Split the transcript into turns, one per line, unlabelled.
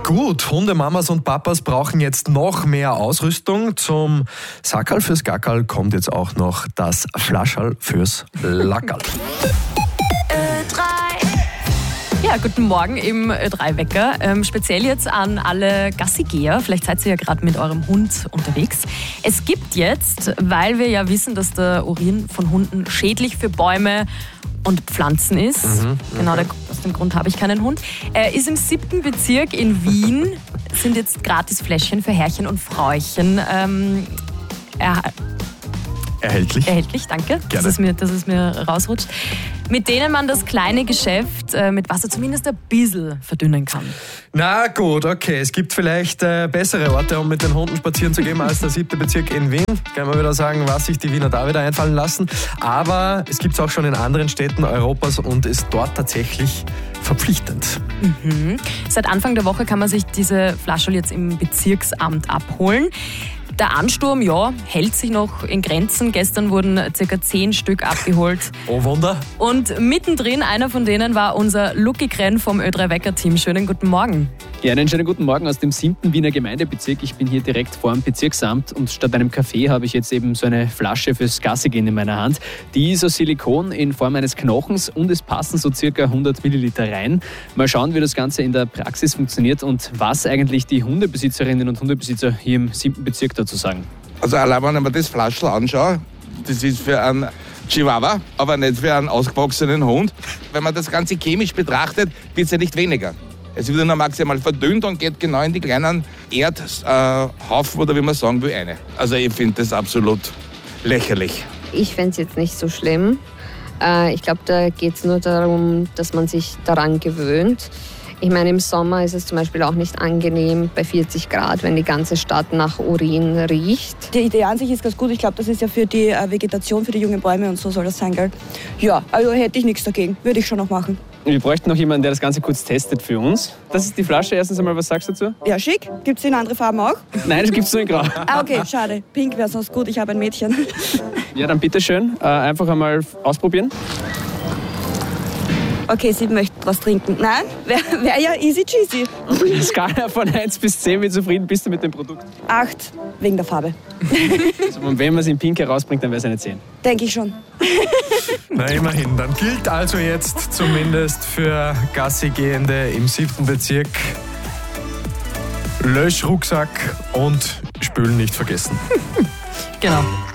gut, Hundemamas und Papas brauchen jetzt noch mehr Ausrüstung. Zum Sackerl fürs Gackerl kommt jetzt auch noch das Flascherl fürs Lackerl.
Ja, guten Morgen im Ö3-Wecker. Speziell jetzt an alle Gassigeher. Vielleicht seid ihr ja gerade mit eurem Hund unterwegs. Es gibt jetzt, weil wir ja wissen, dass der Urin von Hunden schädlich für Bäume und Pflanzen ist. Genau, aus dem Grund habe ich keinen Hund. Ist im 7. Bezirk in Wien, sind jetzt gratis Fläschchen für Herrchen und Frauchen
Erhältlich,
danke,
Gerne.
dass es mir rausrutscht. Mit denen man das kleine Geschäft mit Wasser zumindest ein bisschen verdünnen kann.
Na gut, okay. Es gibt vielleicht bessere Orte, um mit den Hunden spazieren zu gehen, als der 7. Bezirk in Wien. Kann man wieder sagen, was sich die Wiener da wieder einfallen lassen. Aber es gibt es auch schon in anderen Städten Europas und ist dort tatsächlich verpflichtend.
Seit Anfang der Woche kann man sich diese Flascherl jetzt im Bezirksamt abholen. Der Ansturm, ja, hält sich noch in Grenzen. Gestern wurden ca. 10 Stück abgeholt.
Oh Wunder.
Und mittendrin, einer von denen war unser Lucky Krenn vom Ö3-Wecker-Team. Schönen guten Morgen.
Ja, einen schönen guten Morgen aus dem 7. Wiener Gemeindebezirk. Ich bin hier direkt vor dem Bezirksamt und statt einem Kaffee habe ich jetzt eben so eine Flasche fürs Gassigehen in meiner Hand. Die ist aus Silikon in Form eines Knochens und es passen so circa 100 Milliliter rein. Mal schauen, wie das Ganze in der Praxis funktioniert und was eigentlich die Hundebesitzerinnen und Hundebesitzer hier im 7. Bezirk dazu sagen.
Also allein wenn ich mir das Flaschl anschaue, das ist für einen Chihuahua, aber nicht für einen ausgewachsenen Hund. Wenn man das Ganze chemisch betrachtet, wird es ja nicht weniger. Es wird nur maximal verdünnt und geht genau in die kleinen Erdhaufen oder wie man sagen will, rein. Also ich finde das absolut lächerlich.
Ich fände es jetzt nicht so schlimm. Ich glaube, da geht es nur darum, dass man sich daran gewöhnt. Ich meine, im Sommer ist es zum Beispiel auch nicht angenehm bei 40 Grad, wenn die ganze Stadt nach Urin riecht.
Die Idee an sich ist ganz gut. Ich glaube, das ist ja für die Vegetation, für die jungen Bäume und so soll das sein, gell? Ja, also hätte ich nichts dagegen. Würde ich schon noch machen.
Wir bräuchten noch jemanden, der das Ganze kurz testet für uns. Das ist die Flasche. Erstens einmal, was sagst du dazu?
Ja, schick. Gibt es in andere Farben auch?
Nein, das gibt es nur in Grau.
Okay, schade. Pink wäre sonst gut. Ich habe ein Mädchen.
Ja, dann bitteschön. Einfach einmal ausprobieren.
Okay, sie möchten was trinken. Nein, wäre ja easy cheesy.
Skala von 1 bis 10, wie zufrieden bist du mit dem Produkt?
8, wegen der Farbe.
Also, und wenn man es in Pink herausbringt, dann wäre es eine 10.
Denke ich schon.
Na immerhin, dann gilt also jetzt zumindest für Gassigehende im 7. Bezirk Löschrucksack und Spülen nicht vergessen.
Genau.